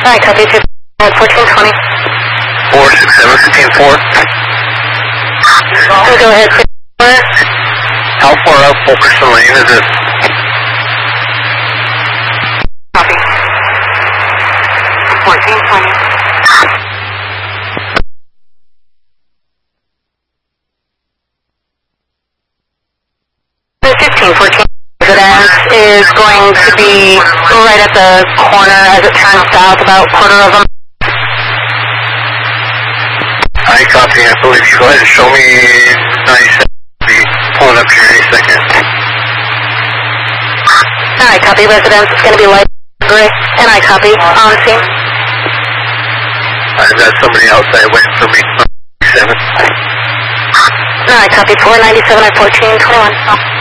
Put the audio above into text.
Alright, copy 1420. 467 15-4. Go ahead, 4. How far up Fulkerson Lane is it? Copy. 1420. 1514 is going to be right at the corner as it turns south, about quarter of a mile. I copy. I believe you. Go ahead and show me 97. I'll be pulling up here any second. Alright, copy. Residence is going to be light gray. And I copy. On scene. I've got somebody outside waiting for me. 7. Alright, copy. 497 at 1421.